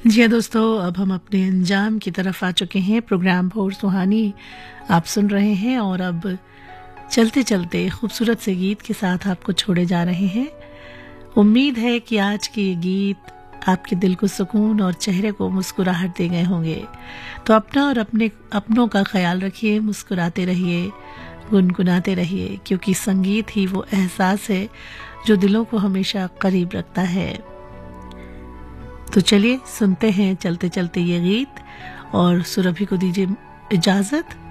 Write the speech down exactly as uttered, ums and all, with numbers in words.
जी हाँ दोस्तों, अब हम अपने अंजाम की तरफ आ चुके हैं। प्रोग्राम भोर सुहानी आप सुन रहे हैं और अब चलते चलते खूबसूरत से गीत के साथ आपको छोड़े जा रहे हैं। उम्मीद है कि आज के ये गीत आपके दिल को सुकून और चेहरे को मुस्कुराहट दे गए होंगे। तो अपना और अपने अपनों का ख्याल रखिए, मुस्कुराते रहिए, गुनगुनाते रहिए, क्योंकि संगीत ही वो एहसास है जो दिलों को हमेशा करीब रखता है। तो चलिए सुनते हैं चलते चलते ये गीत और सुरभि को दीजिए इजाजत।